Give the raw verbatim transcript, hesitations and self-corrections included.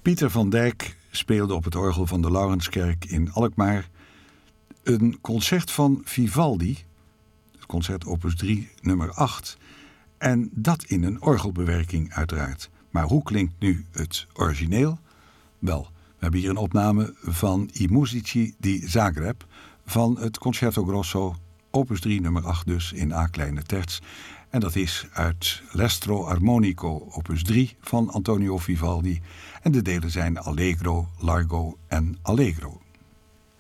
Pieter van Dijk speelde op het orgel van de Laurenskerk in Alkmaar een concert van Vivaldi, het concert opus drie nummer acht, en dat in een orgelbewerking uiteraard. Maar hoe klinkt nu het origineel? Wel, we hebben hier een opname van I Musici di Zagreb van het Concerto Grosso opus drie nummer acht dus in A kleine terts. En dat is uit L'Estro Armonico opus drie van Antonio Vivaldi. En de delen zijn Allegro, Largo en Allegro.